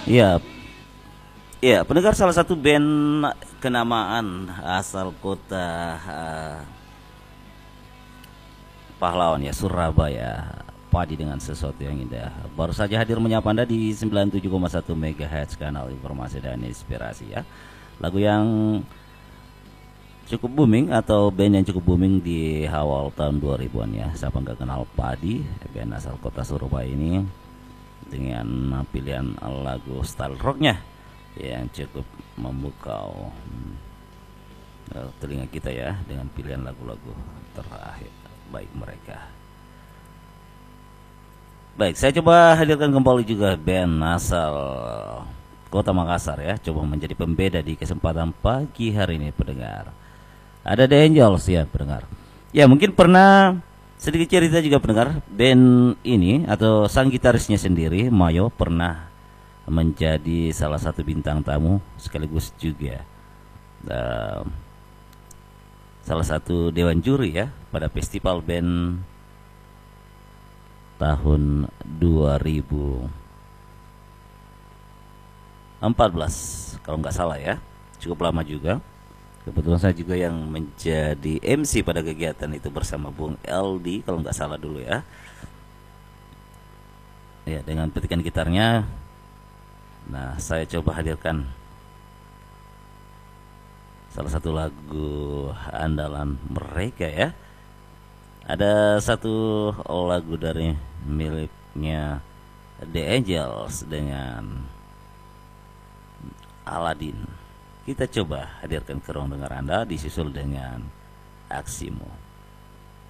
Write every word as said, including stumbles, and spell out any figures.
Iya, iya, pendengar salah satu band kenamaan asal kota eh, pahlawan ya, Surabaya. Padi dengan sesuatu yang indah. Baru saja hadir menyapa Anda di sembilan puluh tujuh koma satu MHz kanal informasi dan inspirasi ya. Lagu yang cukup booming atau band yang cukup booming di awal tahun dua ribuan ya. Siapa nggak kenal Padi, band asal kota Surabaya ini dengan pilihan lagu style rocknya yang cukup memukau hmm, telinga kita ya dengan pilihan lagu-lagu terakhir baik mereka. Baik, saya coba hadirkan kembali juga band asal Kota Makassar ya, coba menjadi pembeda di kesempatan pagi hari ini pendengar. Ada The Angels ya pendengar. Ya mungkin pernah sedikit cerita juga pendengar, band ini atau sang gitarisnya sendiri Mayo pernah menjadi salah satu bintang tamu sekaligus juga uh, salah satu dewan juri ya pada festival band tahun dua ribu empat belas kalau nggak salah ya, cukup lama juga. Kebetulan saya juga yang menjadi M C pada kegiatan itu bersama Bung L D kalau nggak salah dulu ya. Ya dengan petikan gitarnya. Nah saya coba hadirkan salah satu lagu andalan mereka ya. Ada satu lagu dari miliknya The Angels dengan Aladin. Kita coba hadirkan ke ruang dengar Anda disusul dengan Aksimu.